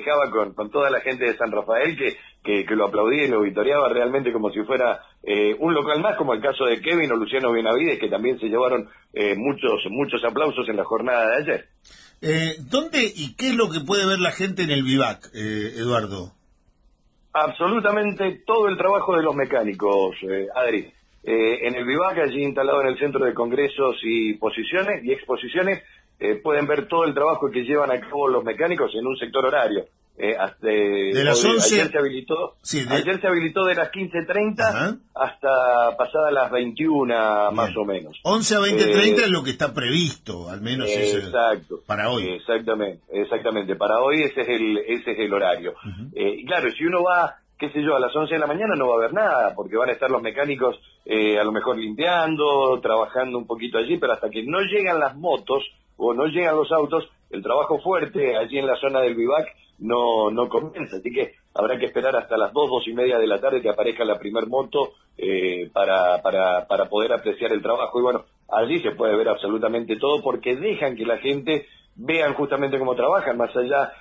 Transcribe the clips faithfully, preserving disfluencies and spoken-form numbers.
festejaba con, con toda la gente de San Rafael que, que, que lo aplaudía y lo vitoreaba realmente como si fuera eh, un local más, como el caso de Kevin o Luciano Benavides, que también se llevaron eh, muchos muchos aplausos en la jornada de ayer. Eh, ¿Dónde y qué es lo que puede ver la gente en el Vivac, eh, Eduardo? Absolutamente todo el trabajo de los mecánicos, eh, Adri. Eh, en el Vivac, allí instalado en el Centro de Congresos y Posiciones y Exposiciones, eh, pueden ver todo el trabajo que llevan a cabo los mecánicos en un sector horario. Eh, hasta, de las hoy, once... Ayer se habilitó, sí, de... ayer se habilitó de las quince treinta hasta pasadas las veintiuna, más o menos. once a veinte treinta eh, es lo que está previsto, al menos eh, es el, exacto, para hoy. Exactamente, exactamente. Para hoy ese es el, ese es el horario. Uh-huh. eh, y claro, si uno va, qué sé yo, a las once de la mañana no va a haber nada, porque van a estar los mecánicos eh, a lo mejor limpiando, trabajando un poquito allí, pero hasta que no llegan las motos o no llegan los autos, el trabajo fuerte allí en la zona del Vivac no no comienza, así que habrá que esperar hasta las dos, dos y media de la tarde que aparezca la primer moto eh, para, para, para poder apreciar el trabajo. Y bueno, allí se puede ver absolutamente todo porque dejan que la gente vean justamente cómo trabajan, más allá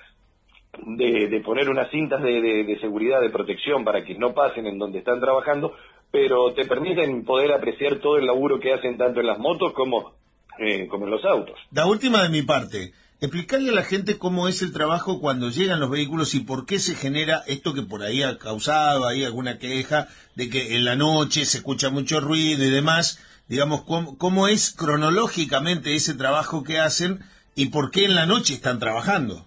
de, de poner unas cintas de, de, de seguridad, de protección para que no pasen en donde están trabajando, pero te permiten poder apreciar todo el laburo que hacen tanto en las motos como, eh, como en los autos. La última de mi parte. Explicarle a la gente cómo es el trabajo cuando llegan los vehículos y por qué se genera esto que por ahí ha causado ahí alguna queja de que en la noche se escucha mucho ruido y demás. Digamos, cómo, cómo es cronológicamente ese trabajo que hacen y por qué en la noche están trabajando.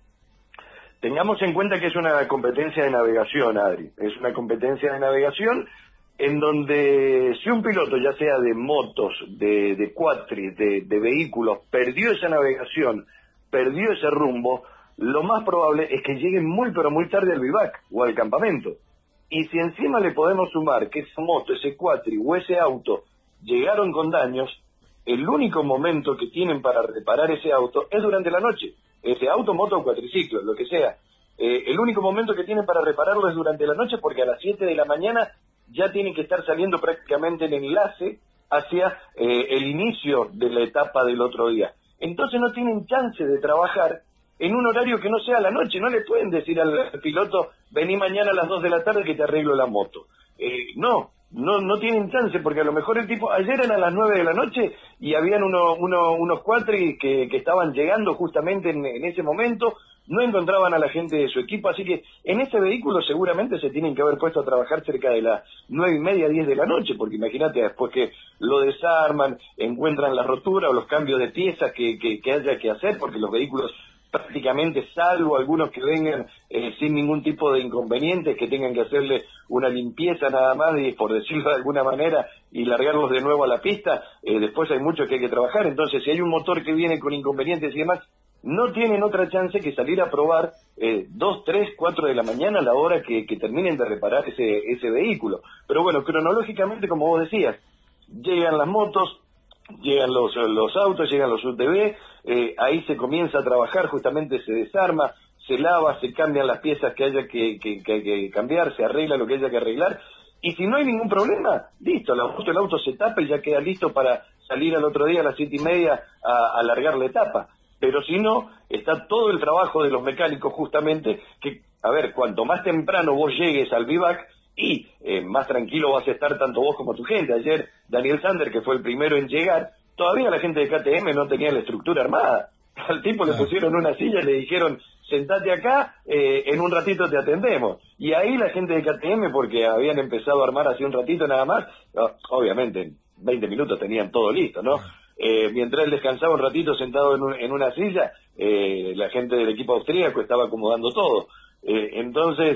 Tengamos en cuenta que es una competencia de navegación, Adri. Es una competencia de navegación en donde si un piloto, ya sea de motos, de, de cuatris, de, de vehículos, perdió esa navegación, perdió ese rumbo, lo más probable es que llegue muy pero muy tarde al Vivac o al campamento. Y si encima le podemos sumar que esa moto, ese cuatri o ese auto llegaron con daños, el único momento que tienen para reparar ese auto es durante la noche. Ese auto, moto o cuatriciclo, lo que sea. Eh, el único momento que tienen para repararlo es durante la noche porque a las siete de la mañana ya tienen que estar saliendo prácticamente en enlace hacia eh, el inicio de la etapa del otro día. Entonces no tienen chance de trabajar en un horario que no sea la noche. No le pueden decir al piloto, vení mañana a las dos de la tarde que te arreglo la moto. Eh, no, no no tienen chance, porque a lo mejor el tipo, ayer eran a las nueve de la noche y habían uno, uno, unos cuatri que, que estaban llegando justamente en, en ese momento, no encontraban a la gente de su equipo, así que en ese vehículo seguramente se tienen que haber puesto a trabajar cerca de las nueve y media, diez de la noche, porque imagínate después que lo desarman, encuentran la rotura o los cambios de piezas que, que, que haya que hacer, porque los vehículos prácticamente, salvo algunos que vengan eh, sin ningún tipo de inconvenientes, que tengan que hacerle una limpieza nada más, y por decirlo de alguna manera, y largarlos de nuevo a la pista, eh, después hay mucho que hay que trabajar. Entonces, si hay un motor que viene con inconvenientes y demás, no tienen otra chance que salir a probar eh, dos, tres, cuatro de la mañana a la hora que, que terminen de reparar ese, ese vehículo. Pero bueno, cronológicamente, como vos decías, llegan las motos, llegan los, los autos, llegan los U T V, eh, ahí se comienza a trabajar, justamente se desarma, se lava, se cambian las piezas que haya que, que, que, que cambiar, se arregla lo que haya que arreglar, y si no hay ningún problema, listo, el auto, el auto se tapa y ya queda listo para salir al otro día a las siete y media a, a largar la etapa. Pero si no, está todo el trabajo de los mecánicos justamente, que, a ver, cuanto más temprano vos llegues al Vivac, y eh, más tranquilo vas a estar tanto vos como tu gente. Ayer Daniel Sander, que fue el primero en llegar, todavía la gente de K T M no tenía la estructura armada. Al tipo le pusieron una silla y le dijeron, sentate acá, eh, en un ratito te atendemos. Y ahí la gente de K T M, porque habían empezado a armar hace un ratito nada más, obviamente en veinte minutos tenían todo listo, ¿no? Eh, mientras él descansaba un ratito sentado en, un, en una silla, eh, la gente del equipo austríaco estaba acomodando todo. Eh, entonces,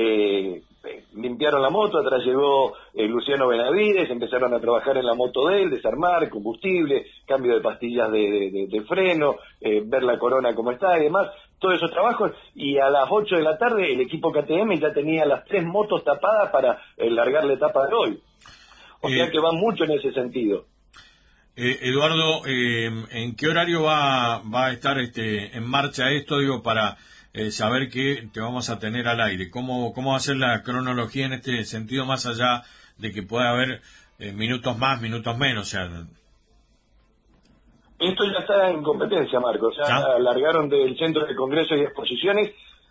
eh, limpiaron la moto, atrás llegó eh, Luciano Benavides, empezaron a trabajar en la moto de él, desarmar, combustible, cambio de pastillas de, de, de, de freno, eh, ver la corona cómo está y demás, todos esos trabajos, y a las ocho de la tarde el equipo K T M ya tenía las tres motos tapadas para eh, largar la etapa de hoy. O eh, sea que va mucho en ese sentido. Eh, Eduardo, eh, ¿en qué horario va, va a estar este en marcha esto, digo, para eh, saber que te vamos a tener al aire? ¿Cómo, cómo va a ser la cronología en este sentido, más allá de que pueda haber eh, minutos más, minutos menos? O sea, esto ya está en competencia, Marcos. Ya ¿Ah? Largaron del Centro de Congresos y Exposiciones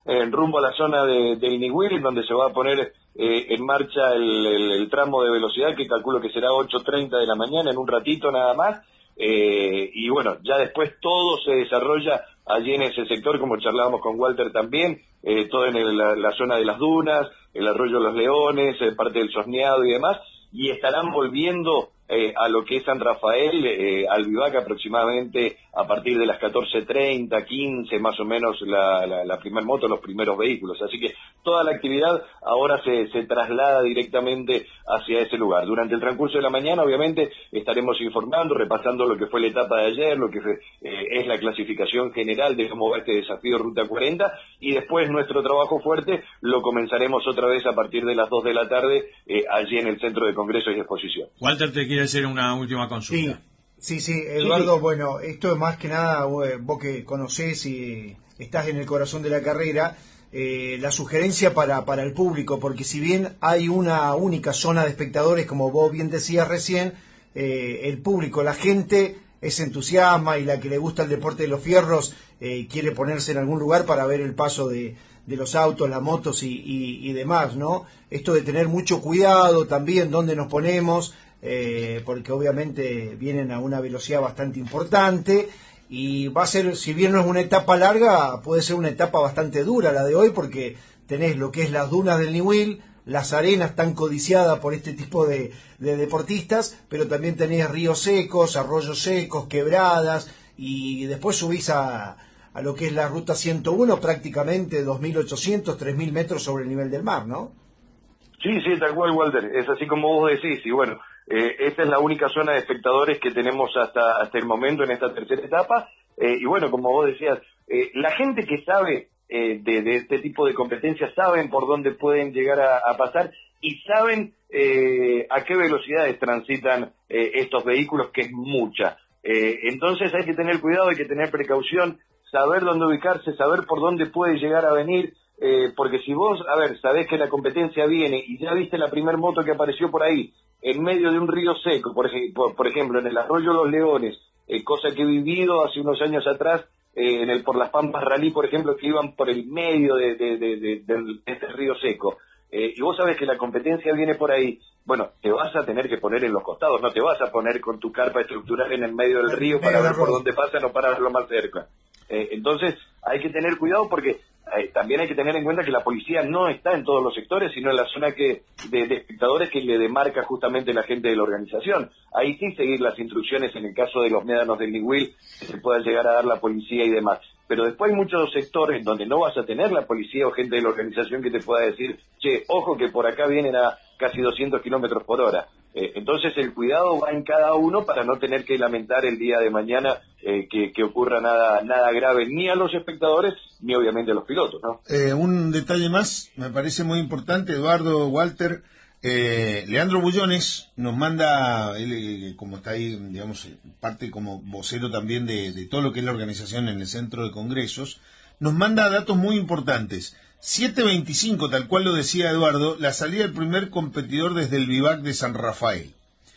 en rumbo a la zona de, del Niwil, donde se va a poner eh, en marcha el, el, el tramo de velocidad, que calculo que será ocho treinta de la mañana, en un ratito nada más. Eh, y bueno, ya después todo se desarrolla allí en ese sector, como charlábamos con Walter también, eh, todo en el, la, la zona de las dunas, el arroyo de los Leones, eh, parte del Sosneado y demás, y estarán volviendo eh, a lo que es San Rafael, eh, al Vivac aproximadamente a partir de las catorce treinta, quince más o menos la, la, la primer moto, los primeros vehículos, así que toda la actividad ahora se, se traslada directamente hacia ese lugar. Durante el transcurso de la mañana obviamente estaremos informando, repasando lo que fue la etapa de ayer, lo que fue, eh, es la clasificación general de cómo va este desafío Ruta cuarenta, y después nuestro trabajo fuerte lo comenzaremos otra vez a partir de las dos de la tarde eh, allí en el Centro de Congresos y Exposición. Walter te quiere hacer una última consulta. Sí, sí, sí, Eduardo, sí. Bueno, esto es más que nada, vos que conocés y estás en el corazón de la carrera, eh, la sugerencia para, para el público, porque si bien hay una única zona de espectadores, como vos bien decías recién, eh, el público, la gente se entusiasma y la que le gusta el deporte de los fierros eh, quiere ponerse en algún lugar para ver el paso de, de los autos, las motos y, y, y demás, ¿no? Esto de tener mucho cuidado también dónde nos ponemos, eh, porque obviamente vienen a una velocidad bastante importante y va a ser, si bien no es una etapa larga, puede ser una etapa bastante dura la de hoy, porque tenés lo que es las dunas del Niwil, las arenas tan codiciadas por este tipo de, de deportistas, pero también tenés ríos secos, arroyos secos, quebradas, y después subís a, a lo que es la ruta ciento uno, prácticamente dos mil ochocientos, tres mil metros sobre el nivel del mar, ¿no? Sí, sí, tal cual, Walter, es así como vos decís, y bueno, eh, esta es la única zona de espectadores que tenemos hasta, hasta el momento en esta tercera etapa, eh, y bueno, como vos decías, eh, la gente que sabe eh, de, de este tipo de competencias saben por dónde pueden llegar a, a pasar y saben eh, a qué velocidades transitan eh, estos vehículos, que es mucha. Eh, entonces hay que tener cuidado, hay que tener precaución, saber dónde ubicarse, saber por dónde puede llegar a venir, eh, porque si vos, a ver, sabés que la competencia viene y ya viste la primer moto que apareció por ahí, en medio de un río seco, por, ej por, por ejemplo, en el arroyo Los Leones, eh, cosa que he vivido hace unos años atrás, eh, en el por las Pampas Rally, por ejemplo, que iban por el medio de, de, de, de, de, de este río seco, eh, y vos sabés que la competencia viene por ahí, bueno, te vas a tener que poner en los costados, no te vas a poner con tu carpa estructural en el medio del río para ver por dónde pasan o para verlo más cerca. Eh, entonces hay que tener cuidado, porque eh, también hay que tener en cuenta que la policía no está en todos los sectores, sino en la zona que de, de espectadores que le demarca justamente la gente de la organización. Ahí sí seguir las instrucciones en el caso de los médanos del Niwil, que se pueda llegar a dar la policía y demás. Pero después hay muchos sectores donde no vas a tener la policía o gente de la organización que te pueda decir, che, ojo que por acá vienen a casi doscientos kilómetros por hora. Eh, entonces el cuidado va en cada uno para no tener que lamentar el día de mañana eh, que, que ocurra nada nada grave ni a los espectadores ni obviamente a los pilotos, ¿no? Eh, un detalle más, me parece muy importante, Eduardo, Walter. Eh, Leandro Bullones nos manda, él eh, como está ahí, digamos, parte como vocero también de, de todo lo que es la organización en el Centro de Congresos, nos manda datos muy importantes. siete veinticinco, tal cual lo decía Eduardo, la salida del primer competidor desde el Vivac de San Rafael.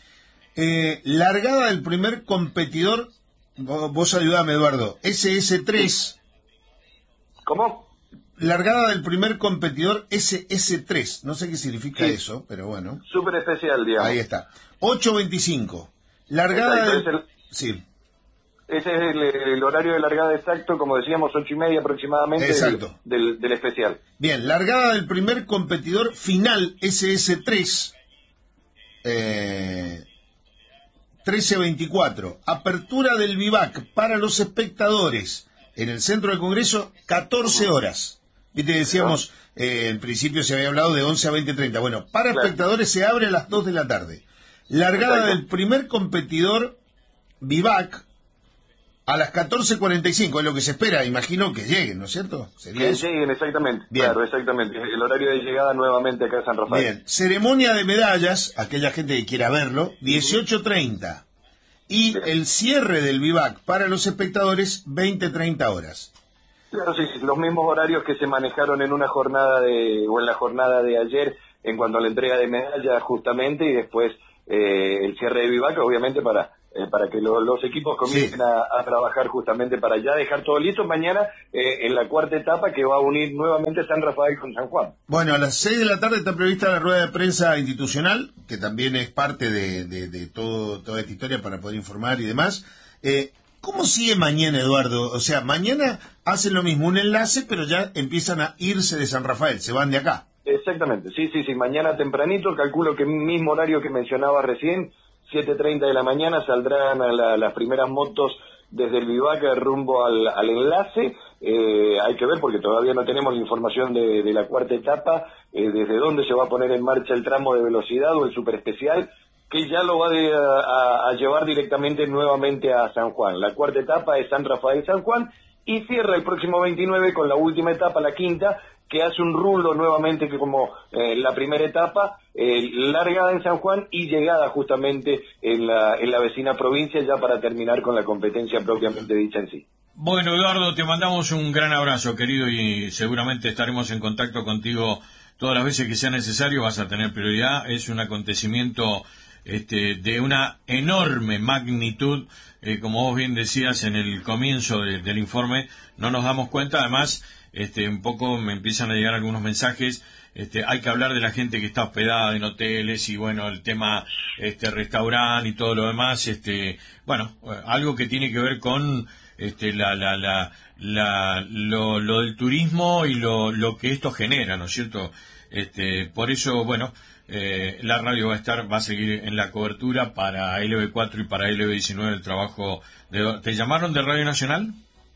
Eh, largada del primer competidor, vos, vos ayudame, Eduardo, ese ese tres. ¿Cómo? Largada del primer competidor ese ese tres, no sé qué significa sí. eso, pero bueno. Súper especial, digamos. Ahí está. ocho veinticinco. Largada Exacto, del... es el... Sí. Ese es el, el horario de largada exacto, como decíamos, ocho y media aproximadamente del, del, del especial. Bien, largada del primer competidor final ese ese tres, eh, trece veinticuatro. Apertura del Vivac para los espectadores en el Centro de Congreso, catorce horas. Viste, decíamos, eh, en principio se había hablado de once a veinte treinta. Bueno, para claro. espectadores se abre a las dos de la tarde. Largada Exacto. del primer competidor Vivac a las catorce cuarenta y cinco, es lo que se espera, imagino que lleguen, ¿no es cierto? ¿Sería que eso? Lleguen, exactamente. Bien. Claro, exactamente. El horario de llegada nuevamente acá a San Rafael. Bien, ceremonia de medallas, aquella gente que quiera verlo, dieciocho treinta. Y Bien. el cierre del Vivac para los espectadores, veinte treinta horas. Claro, sí, sí, los mismos horarios que se manejaron en una jornada de, o en la jornada de ayer, en cuanto a la entrega de medallas justamente, y después eh, el cierre de Vivac, obviamente para eh, para que lo, los equipos comiencen sí. a, a trabajar justamente para ya dejar todo listo mañana eh, en la cuarta etapa que va a unir nuevamente San Rafael con San Juan. Bueno, a las seis de la tarde está prevista la rueda de prensa institucional, que también es parte de, de, de todo, toda esta historia para poder informar y demás. Eh, ¿Cómo sigue mañana, Eduardo? O sea, mañana hacen lo mismo, un enlace, pero ya empiezan a irse de San Rafael, se van de acá. Exactamente, sí, sí, sí, mañana tempranito, calculo que mismo horario que mencionaba recién, siete treinta de la mañana saldrán a la, las primeras motos desde el Vivaca rumbo al, al enlace. Eh, hay que ver porque todavía no tenemos la información de, de la cuarta etapa, eh, desde dónde se va a poner en marcha el tramo de velocidad o el superespecial, que ya lo va de, a, a llevar directamente nuevamente a San Juan. La cuarta etapa es San Rafael-San Juan y cierra el próximo veintinueve con la última etapa, la quinta, que hace un rulo nuevamente que como eh, la primera etapa, eh, largada en San Juan y llegada justamente en la, en la vecina provincia ya para terminar con la competencia propiamente dicha en sí. Bueno, Eduardo, te mandamos un gran abrazo, querido, y seguramente estaremos en contacto contigo todas las veces que sea necesario. Vas a tener prioridad. Es un acontecimiento este, de una enorme magnitud, eh, como vos bien decías en el comienzo de, del informe, no nos damos cuenta, además, este, un poco me empiezan a llegar algunos mensajes, este, hay que hablar de la gente que está hospedada en hoteles y bueno, el tema este, restaurante y todo lo demás, este, bueno, algo que tiene que ver con este, la, la, la, la, lo, lo del turismo y lo, lo que esto genera, ¿no es cierto? Este, por eso, bueno, eh, la radio va a estar, va a seguir en la cobertura para L B cuatro y para L B diecinueve el trabajo de... ¿Te llamaron de Radio Nacional?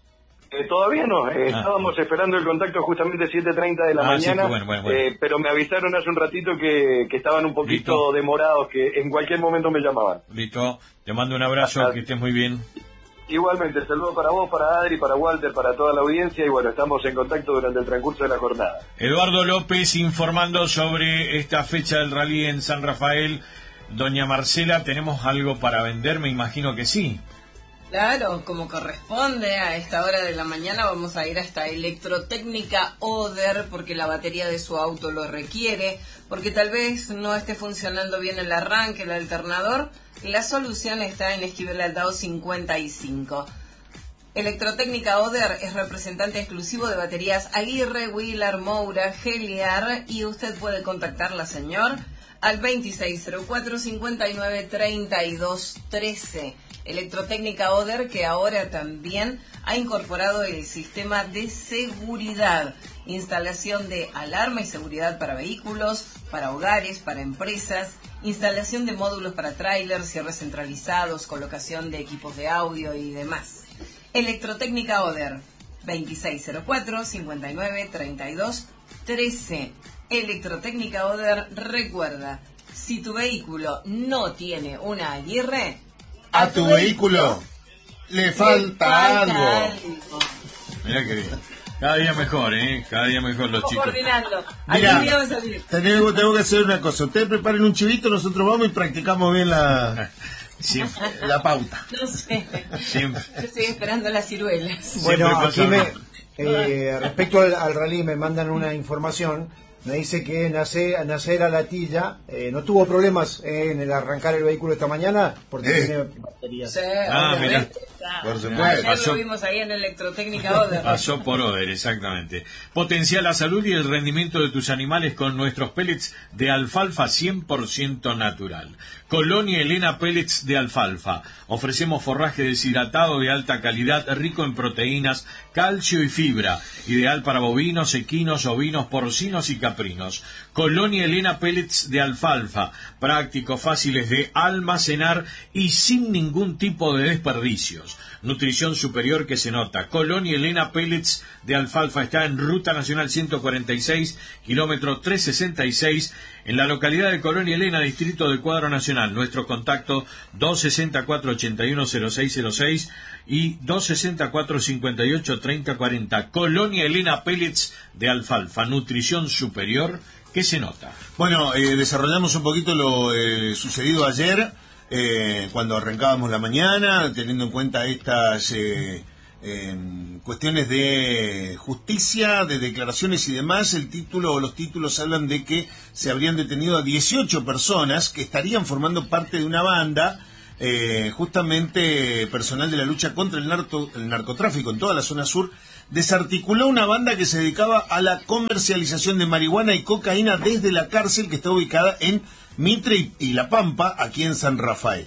Eh, todavía no, eh, ah. estábamos esperando el contacto justamente siete treinta de la ah, mañana, sí, bueno, bueno, bueno. Eh, pero me avisaron hace un ratito que, que estaban un poquito ¿Listo? demorados, que en cualquier momento me llamaban. Listo, te mando un abrazo, Hasta... que estés muy bien. Igualmente, saludo para vos, para Adri, para Walter, para toda la audiencia y bueno, estamos en contacto durante el transcurso de la jornada. Eduardo López informando sobre esta fecha del rally en San Rafael. Doña Marcela, ¿tenemos algo para vender? Me imagino que sí. Claro, como corresponde a esta hora de la mañana vamos a ir hasta Electrotécnica Oder porque la batería de su auto lo requiere, porque tal vez no esté funcionando bien el arranque, el alternador. La solución está en Esquivel Aldao cincuenta y cinco. Electrotécnica Oder es representante exclusivo de baterías Aguirre, Wheeler, Moura, Heliar y usted puede contactarla, señor, al veintiséis cero cuatro, cincuenta y nueve, treinta y dos, trece. Electrotécnica Oder, que ahora también ha incorporado el sistema de seguridad, instalación de alarma y seguridad para vehículos, para hogares, para empresas, instalación de módulos para tráiler, cierres centralizados, colocación de equipos de audio y demás. Electrotécnica Oder, veintiséis cero cuatro, cincuenta y nueve, treinta y dos, trece. Electrotécnica Oder, recuerda, si tu vehículo no tiene una Aguirre, a tu vehículo le falta, falta algo. algo. Mirá que bien. Cada día mejor, ¿eh? Cada día mejor los chicos. Coordinando. Mira, tenemos, tenemos que hacer una cosa. Ustedes preparen un chivito, nosotros vamos y practicamos bien la, Siempre. la pauta. No sé. Siempre. Yo estoy esperando las ciruelas. Bueno, aquí me, eh, respecto al, al rally me mandan una información. Me dice que Nacer, Nacer Alatilla eh, no tuvo problemas eh, en el arrancar el vehículo esta mañana porque eh. tiene baterías. Sí, ah, mira. Por supuesto. Ayer Pasó, lo vimos ahí en Electrotécnica Oder. Pasó por Oder, exactamente. Potencia la salud y el rendimiento de tus animales con nuestros pellets de alfalfa cien por ciento natural. Colonia Elena Pellets de alfalfa. Ofrecemos forraje deshidratado de alta calidad, rico en proteínas, calcio y fibra. Ideal para bovinos, equinos, ovinos, porcinos y caprinos. Colonia Elena Pellets de alfalfa. Prácticos, fáciles de almacenar y sin ningún tipo de desperdicios. Nutrición superior que se nota. Colonia Elena Pellets de alfalfa está en Ruta Nacional ciento cuarenta y seis, kilómetro trescientos sesenta y seis, en la localidad de Colonia Elena, distrito del Cuadro Nacional. Nuestro contacto dos sesenta y cuatro, ochenta y uno cero seis cero seis y dos sesenta y cuatro, cincuenta y ocho, treinta cuarenta. Colonia Elena Pellets de alfalfa. Nutrición superior que se nota. Bueno, eh, desarrollamos un poquito lo eh, sucedido ayer. Eh, cuando arrancábamos la mañana, teniendo en cuenta estas eh, eh, cuestiones de justicia, de declaraciones y demás, el título o los títulos hablan de que se habrían detenido a dieciocho personas que estarían formando parte de una banda eh, justamente personal de la lucha contra el, narco, el narcotráfico en toda la zona sur, desarticuló una banda que se dedicaba a la comercialización de marihuana y cocaína desde la cárcel que está ubicada en Mitre y La Pampa, aquí en San Rafael.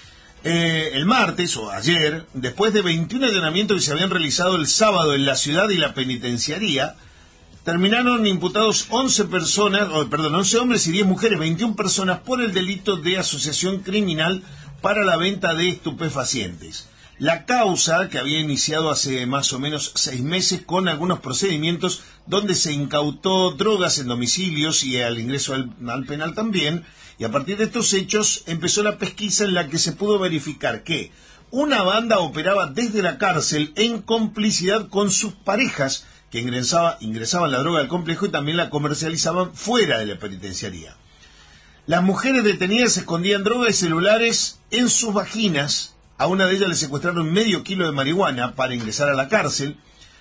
Eh, el martes, o ayer, después de veintiún allanamientos que se habían realizado el sábado en la ciudad y la penitenciaría, terminaron imputados once personas, oh, perdón, once hombres y diez mujeres, veintiuna personas por el delito de asociación criminal para la venta de estupefacientes. La causa, que había iniciado hace más o menos seis meses con algunos procedimientos donde se incautó drogas en domicilios y al ingreso al, al penal también, y a partir de estos hechos empezó la pesquisa en la que se pudo verificar que una banda operaba desde la cárcel en complicidad con sus parejas que ingresaba, ingresaban la droga al complejo y también la comercializaban fuera de la penitenciaría. Las mujeres detenidas escondían droga y celulares en sus vaginas. A una de ellas le secuestraron medio kilo de marihuana para ingresar a la cárcel.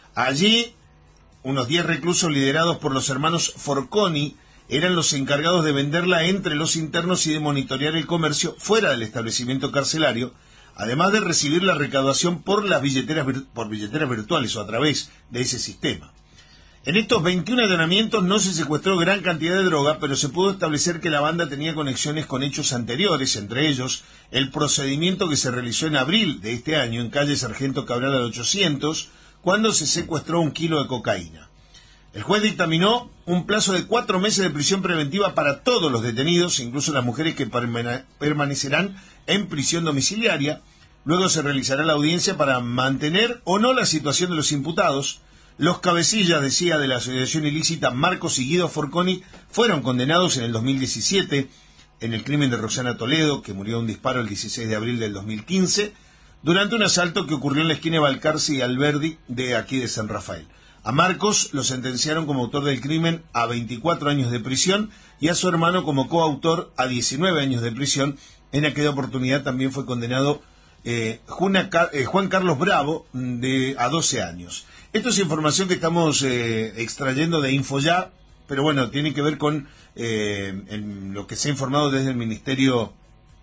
Allí, unos diez reclusos liderados por los hermanos Forconi eran los encargados de venderla entre los internos y de monitorear el comercio fuera del establecimiento carcelario, además de recibir la recaudación por las billeteras por billeteras virtuales o a través de ese sistema. En estos veintiún allanamientos no se secuestró gran cantidad de droga, pero se pudo establecer que la banda tenía conexiones con hechos anteriores, entre ellos el procedimiento que se realizó en abril de este año en calle Sargento Cabral al ochocientos, cuando se secuestró un kilo de cocaína. El juez dictaminó un plazo de cuatro meses de prisión preventiva para todos los detenidos, incluso las mujeres que permanecerán en prisión domiciliaria. Luego se realizará la audiencia para mantener o no la situación de los imputados. Los cabecillas, decía, de la asociación ilícita Marcos y Guido Forconi fueron condenados en el dos mil diecisiete en el crimen de Roxana Toledo, que murió de un disparo el dieciséis de abril del dos mil quince, durante un asalto que ocurrió en la esquina de Balcarce y Alberdi de aquí de San Rafael. A Marcos lo sentenciaron como autor del crimen a veinticuatro años de prisión y a su hermano como coautor a diecinueve años de prisión. En aquella oportunidad también fue condenado eh, Juana, eh, Juan Carlos Bravo de, a doce años. Esto es información que estamos eh, extrayendo de InfoYa, pero bueno, tiene que ver con eh, en lo que se ha informado desde el Ministerio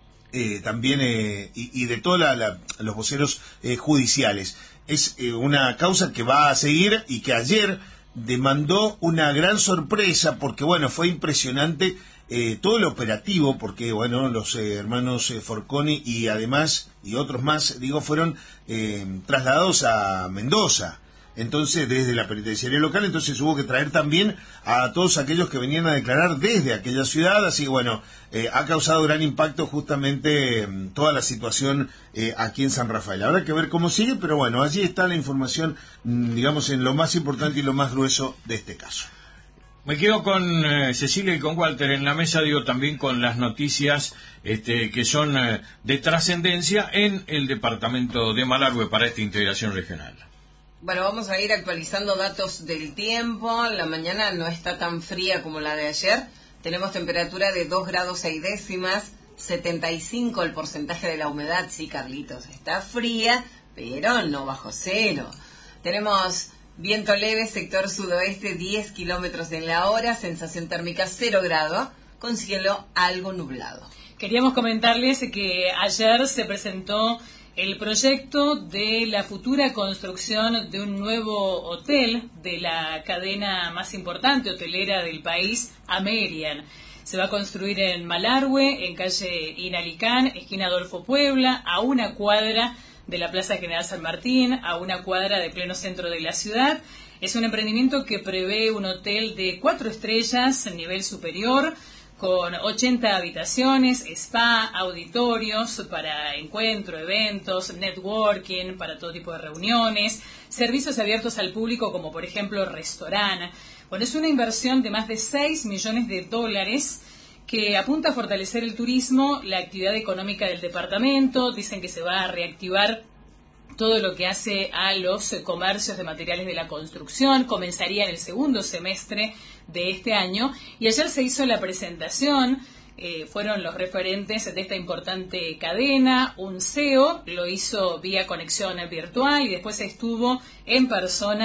eh, también eh, y, y de todos la, la, los voceros eh, judiciales. Es eh, una causa que va a seguir y que ayer demandó una gran sorpresa porque, bueno, fue impresionante eh, todo el operativo porque, bueno, los eh, hermanos eh, Forconi y además, y otros más, digo, fueron eh, trasladados a Mendoza. Entonces, desde la penitenciaría local, entonces hubo que traer también a todos aquellos que venían a declarar desde aquella ciudad. Así que, bueno, eh, ha causado gran impacto justamente eh, toda la situación eh, aquí en San Rafael. Habrá que ver cómo sigue, pero bueno, allí está la información, digamos, en lo más importante y lo más grueso de este caso. Me quedo con eh, Cecilia y con Walter en la mesa, digo, también con las noticias este, que son eh, de trascendencia en el departamento de Malargüe para esta integración regional. Bueno, vamos a ir actualizando datos del tiempo. La mañana no está tan fría como la de ayer. Tenemos temperatura de dos grados seis décimas, setenta y cinco el porcentaje de la humedad. Sí, Carlitos, está fría, pero no bajo cero. Tenemos viento leve, sector sudoeste, diez kilómetros en la hora, sensación térmica cero grado, con cielo algo nublado. Queríamos comentarles que ayer se presentó el proyecto de la futura construcción de un nuevo hotel de la cadena más importante hotelera del país, Amerian. Se va a construir en Malargüe, en calle Inalicán, esquina Adolfo Puebla, a una cuadra de la Plaza General San Martín, a una cuadra de pleno centro de la ciudad. Es un emprendimiento que prevé un hotel de cuatro estrellas, nivel superior, con ochenta habitaciones, spa, auditorios para encuentro, eventos, networking, para todo tipo de reuniones, servicios abiertos al público como por ejemplo restaurante. Bueno, es una inversión de más de seis millones de dólares que apunta a fortalecer el turismo, la actividad económica del departamento. Dicen que se va a reactivar todo lo que hace a los comercios de materiales de la construcción. Comenzaría en el segundo semestre de este año y ayer se hizo la presentación, eh, fueron los referentes de esta importante cadena, un C E O lo hizo vía conexión virtual y después estuvo en persona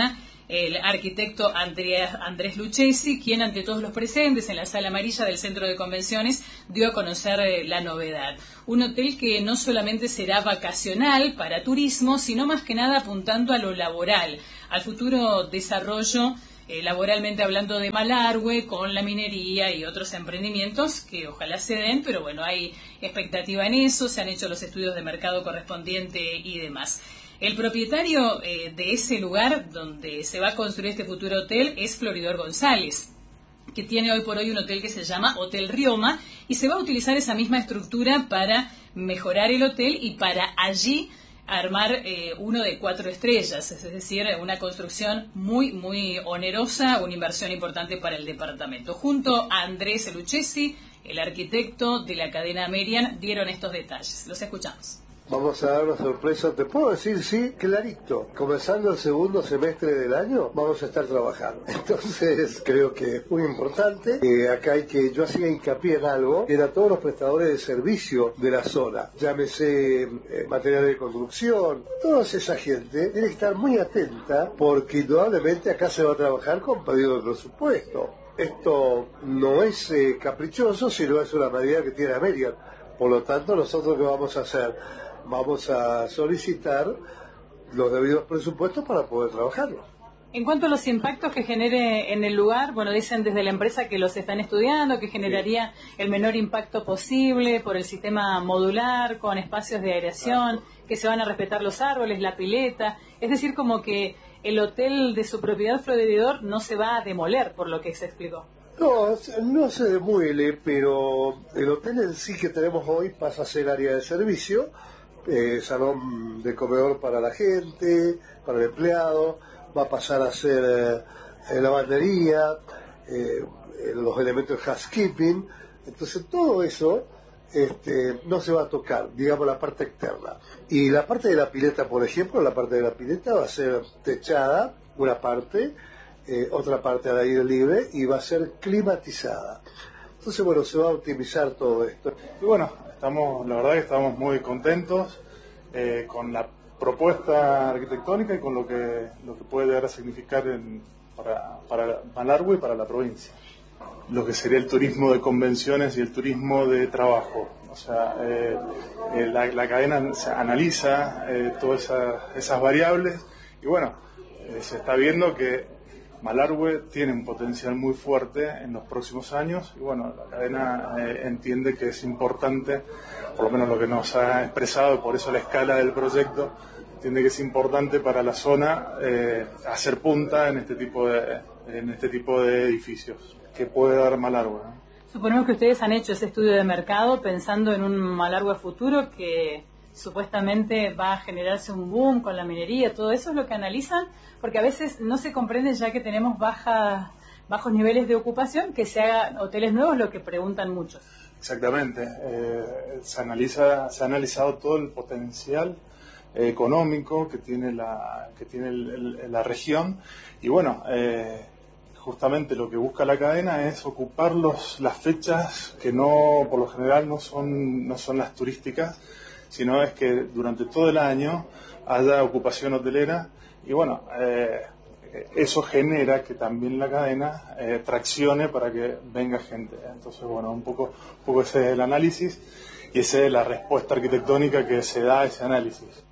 el arquitecto Andrea, Andrés Lucchesi, quien ante todos los presentes en la sala amarilla del Centro de Convenciones dio a conocer eh, la novedad. Un hotel que no solamente será vacacional para turismo, sino más que nada apuntando a lo laboral, al futuro desarrollo Eh, laboralmente hablando de Malargüe, con la minería y otros emprendimientos que ojalá se den, pero bueno, hay expectativa en eso, se han hecho los estudios de mercado correspondiente y demás. El propietario eh, de ese lugar donde se va a construir este futuro hotel es Floridor González, que tiene hoy por hoy un hotel que se llama Hotel Rioma, y se va a utilizar esa misma estructura para mejorar el hotel y para allí armar eh, uno de cuatro estrellas, es decir, una construcción muy, muy onerosa, una inversión importante para el departamento. Junto a Andrés Lucchesi, el arquitecto de la cadena Merian, dieron estos detalles. Los escuchamos. Vamos a dar una sorpresa, te puedo decir, sí, clarito. Comenzando el segundo semestre del año, vamos a estar trabajando. Entonces, creo que es muy importante. Eh, acá hay que, yo hacía hincapié en algo, que era todos los prestadores de servicio de la zona. Llámese eh, material de construcción, toda esa gente tiene que estar muy atenta, porque indudablemente acá se va a trabajar con pedido de presupuesto. Esto no es eh, caprichoso, sino es una medida que tiene American. Por lo tanto, nosotros ¿qué vamos a hacer? Vamos a solicitar los debidos presupuestos para poder trabajarlo. En cuanto a los impactos que genere en el lugar, bueno, dicen desde la empresa que los están estudiando, que generaría el menor impacto posible por el sistema modular, con espacios de aireación, que se van a respetar los árboles, la pileta, es decir, como que el hotel de su propiedad Floridor no se va a demoler, por lo que se explicó. No, no se demuele, pero el hotel en sí que tenemos hoy pasa a ser área de servicio, eh, salón de comedor para la gente, para el empleado, va a pasar a ser eh, lavandería, eh, los elementos de housekeeping, entonces todo eso este, no se va a tocar, digamos la parte externa. Y la parte de la pileta, por ejemplo, la parte de la pileta va a ser techada, una parte, eh, otra parte al aire libre y va a ser climatizada. Entonces, bueno, se va a optimizar todo esto. Y bueno, estamos, la verdad que estamos muy contentos eh, con la propuesta arquitectónica y con lo que lo que puede llegar a significar en, para, para Malargüe y para la provincia. Lo que sería el turismo de convenciones y el turismo de trabajo. O sea, eh, eh, la, la cadena se analiza eh, todas esas, esas variables y bueno, eh, se está viendo que Malargüe tiene un potencial muy fuerte en los próximos años y bueno, la cadena eh, entiende que es importante, por lo menos lo que nos ha expresado, por eso la escala del proyecto, entiende que es importante para la zona eh, hacer punta en este tipo de, en este tipo de edificios que puede dar Malargüe, ¿no? Suponemos que ustedes han hecho ese estudio de mercado pensando en un Malargüe futuro que supuestamente va a generarse un boom con la minería, todo eso es lo que analizan, porque a veces no se comprende ya que tenemos baja, bajos niveles de ocupación, que se hagan hoteles nuevos, lo que preguntan muchos. Exactamente, eh, se analiza, se ha analizado todo el potencial eh, económico que tiene la, que tiene el, el, la región y bueno, eh, justamente lo que busca la cadena es ocupar los, las fechas que no, por lo general no son, no son las turísticas, sino es que durante todo el año haya ocupación hotelera y bueno, eh, eso genera que también la cadena eh, traccione para que venga gente. Entonces, bueno, un poco, un poco ese es el análisis y esa es la respuesta arquitectónica que se da a ese análisis.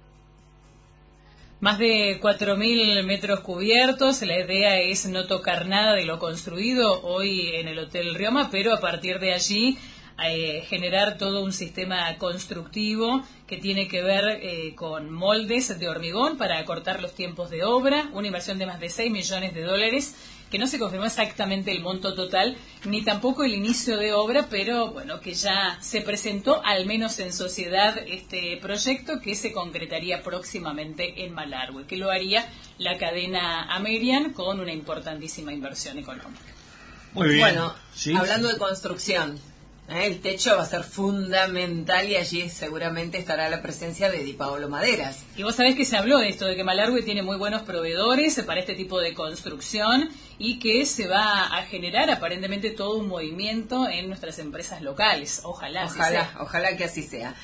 Más de cuatro mil metros cubiertos, la idea es no tocar nada de lo construido hoy en el Hotel Rioma, pero a partir de allí eh, generar todo un sistema constructivo que tiene que ver eh, con moldes de hormigón para acortar los tiempos de obra, una inversión de más de seis millones de dólares, que no se confirmó exactamente el monto total, ni tampoco el inicio de obra, pero bueno, que ya se presentó, al menos en sociedad, este proyecto que se concretaría próximamente en Malargüe, que lo haría la cadena Amerian con una importantísima inversión económica. Muy bien. Bueno, ¿sí? Hablando de construcción, ¿eh? El techo va a ser fundamental y allí seguramente estará la presencia de Di Paolo Maderas. Y vos sabés que se habló de esto, de que Malargüe tiene muy buenos proveedores para este tipo de construcción y que se va a generar aparentemente todo un movimiento en nuestras empresas locales. Ojalá, Ojalá, así sea. ojalá que así sea.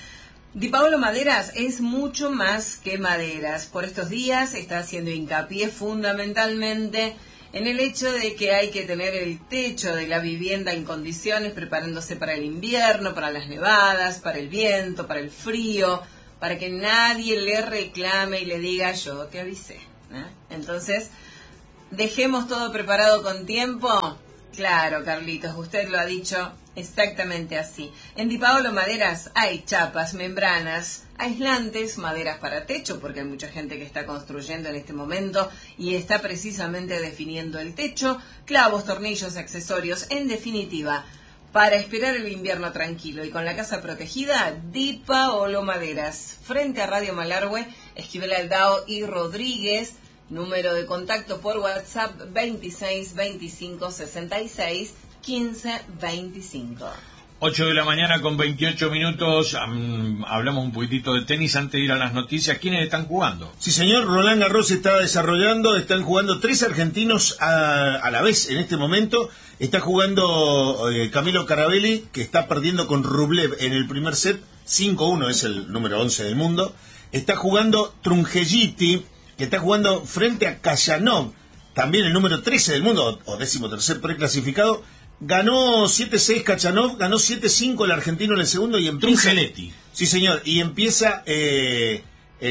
Di Paolo Maderas es mucho más que maderas. Por estos días está haciendo hincapié fundamentalmente en el hecho de que hay que tener el techo de la vivienda en condiciones, preparándose para el invierno, para las nevadas, para el viento, para el frío, para que nadie le reclame y le diga yo te avisé, ¿eh? Entonces, dejemos todo preparado con tiempo. Claro, Carlitos, usted lo ha dicho exactamente así. En Di Paolo Maderas hay chapas, membranas, aislantes, maderas para techo, porque hay mucha gente que está construyendo en este momento y está precisamente definiendo el techo, clavos, tornillos, accesorios, en definitiva, para esperar el invierno tranquilo y con la casa protegida, Di Paolo Maderas. Frente a Radio Malargüe, Esquivel Aldao y Rodríguez. Número de contacto por WhatsApp veintiséis veinticinco sesenta y seis quince veinticinco. ocho de la mañana con veintiocho minutos. Um, hablamos un poquitito de tenis antes de ir a las noticias. ¿Quiénes están jugando? Sí, señor. Roland Garros se está desarrollando. Están jugando tres argentinos a, a la vez en este momento. Está jugando eh, Camilo Carabelli, que está perdiendo con Rublev en el primer set. cinco uno es el número once del mundo. Está jugando Trungelliti, que está jugando frente a Kayanov, también el número trece del mundo, o décimo tercer preclasificado. Ganó siete seis Kayanov, ganó siete cinco el argentino en el segundo y empieza... Trungelliti. Sí, señor, y empieza eh,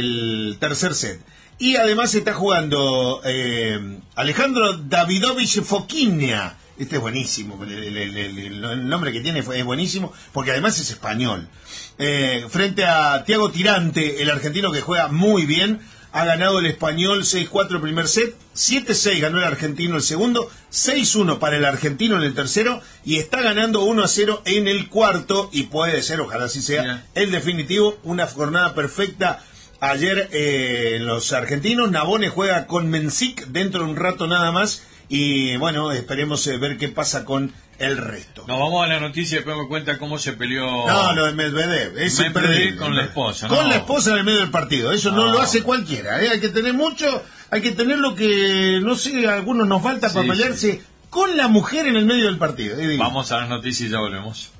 el tercer set. Y además está jugando eh, Alejandro Davidovich Fokina. Este es buenísimo, el, el, el, el, el nombre que tiene es buenísimo, porque además es español. Eh, frente a Thiago Tirante, el argentino que juega muy bien. Ha ganado el español seis cuatro el primer set, siete seis ganó el argentino el segundo, seis uno para el argentino en el tercero y está ganando uno a cero en el cuarto y puede ser, ojalá así sea, yeah. el definitivo, una jornada perfecta ayer eh, en los argentinos. Navone juega con Mensik dentro de un rato nada más y bueno, esperemos eh, ver qué pasa con el resto. Nos vamos a la noticia y después me cuenta cómo se peleó. No, lo de Medvedev. Es Medvedev con la esposa. Con no. la esposa en el medio del partido. Eso no, no lo hace cualquiera. ¿eh? Hay que tener mucho, hay que tener lo que, no sé, a algunos nos falta sí, para pelearse sí. con la mujer en el medio del partido. ¿eh? Vamos a las noticias y ya volvemos.